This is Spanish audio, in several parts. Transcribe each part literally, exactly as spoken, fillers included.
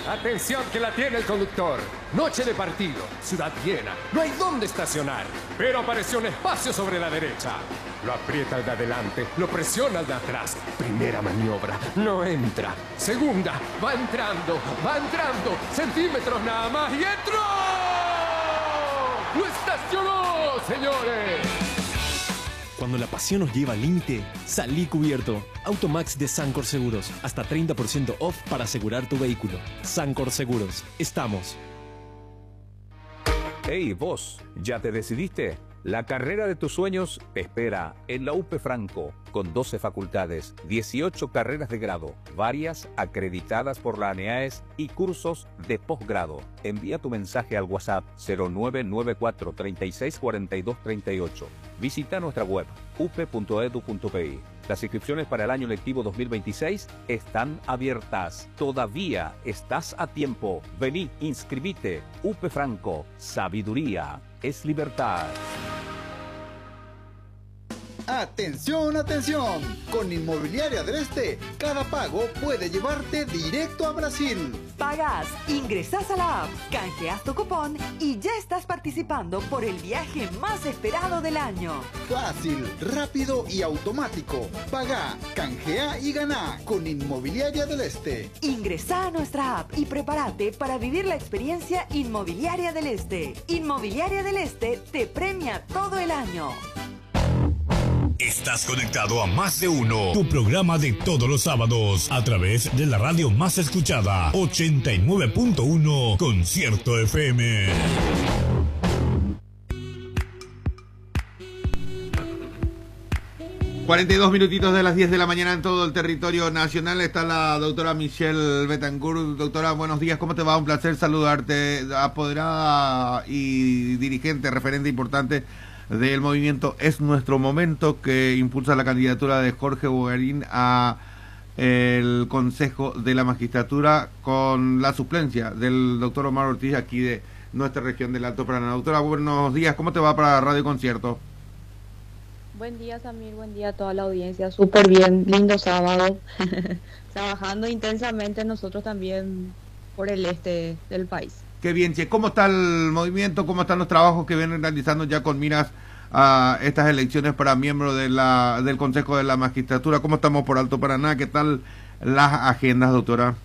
Atención que la tiene el conductor. Noche de partido, ciudad llena, no hay dónde estacionar. Pero apareció un espacio sobre la derecha. Lo aprieta el de adelante, lo presiona el de atrás. Primera maniobra, no entra. Segunda, va entrando, va entrando. Centímetros nada más y entró. ¡Lo estacionó, señores! Cuando la pasión nos lleva al límite, salí cubierto. Automax de Sancor Seguros. Hasta treinta por ciento off para asegurar tu vehículo. Sancor Seguros. Estamos. Hey, vos, ¿ya te decidiste? La carrera de tus sueños te espera en la U P Franco, con doce facultades, dieciocho carreras de grado, varias acreditadas por la ANEAES y cursos de posgrado. Envía tu mensaje al WhatsApp cero nueve nueve cuatro, treinta y seis, cuarenta y dos, treinta y ocho. Visita nuestra web u p punto edu punto p i. Las inscripciones para el año lectivo dos mil veintiséis están abiertas. Todavía estás a tiempo. Vení, inscribite. U P Franco. Sabiduría es libertad. Atención, atención. Con Inmobiliaria del Este, cada pago puede llevarte directo a Brasil. Pagas, ingresas a la app, canjeas tu cupón y ya estás participando por el viaje más esperado del año. Fácil, rápido y automático. Paga, canjea y gana con Inmobiliaria del Este. Ingresa a nuestra app y prepárate para vivir la experiencia Inmobiliaria del Este. Inmobiliaria del Este te premia todo el año. Estás conectado a Más de Uno, tu programa de todos los sábados, a través de la radio más escuchada, ochenta y nueve punto uno, Concierto F M. cuarenta y dos minutitos de las diez de la mañana en todo el territorio nacional. Está la doctora Michelle Betancourt. Doctora, buenos días, ¿cómo te va? Un placer saludarte, apoderada y dirigente, referente importante del movimiento Es Nuestro Momento, que impulsa la candidatura de Jorge Bogarín a el Consejo de la Magistratura con la suplencia del doctor Omar Ortiz, aquí de nuestra región del Alto Paraná. Doctora, buenos días, ¿cómo te va para Radio Concierto? Buen día, Samir, buen día a toda la audiencia, súper bien, lindo sábado, trabajando intensamente nosotros también por el este del país. Qué bien, che. ¿Cómo está el movimiento? ¿Cómo están los trabajos que vienen realizando ya con miras a estas elecciones para miembros de la, del Consejo de la Magistratura? ¿Cómo estamos por Alto Paraná? ¿Qué tal las agendas, doctora?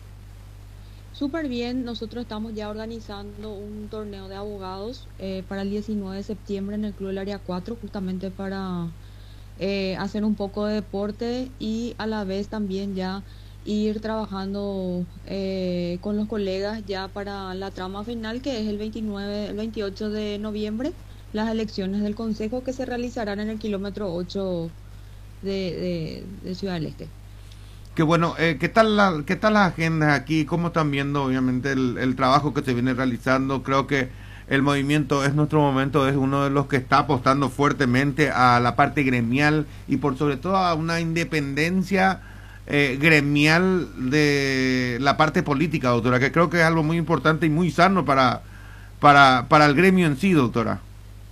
Súper bien, nosotros estamos ya organizando un torneo de abogados eh, para el diecinueve de septiembre en el Club del Área cuatro, justamente para eh, hacer un poco de deporte y a la vez también ya ir trabajando eh, con los colegas ya para la trama final, que es el veintinueve, el veintiocho de noviembre, las elecciones del Consejo que se realizarán en el kilómetro ocho de, de, de Ciudad del Este. Qué bueno, eh, ¿qué tal la, qué tal las agendas aquí? ¿Cómo están viendo obviamente el, el trabajo que se viene realizando? Creo que el movimiento Es Nuestro Momento es uno de los que está apostando fuertemente a la parte gremial y por sobre todo a una independencia eh, gremial de la parte política, doctora, que creo que es algo muy importante y muy sano para, para, para el gremio en sí, doctora.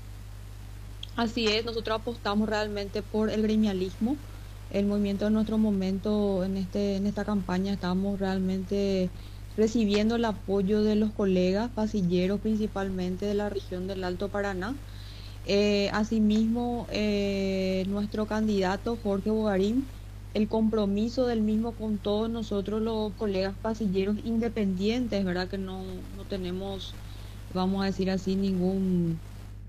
Así es, nosotros apostamos realmente por el gremialismo. El movimiento En Nuestro Momento, en este en esta campaña estamos realmente recibiendo el apoyo de los colegas pasilleros, principalmente de la región del Alto Paraná. Eh, asimismo, eh, nuestro candidato Jorge Bogarín, el compromiso del mismo con todos nosotros los colegas pasilleros independientes, ¿verdad? Que no, no tenemos, vamos a decir así, ningún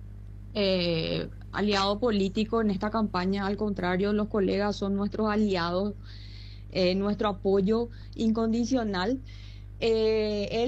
eh, aliado político en esta campaña. Al contrario, los colegas son nuestros aliados, eh, nuestro apoyo incondicional. Eh,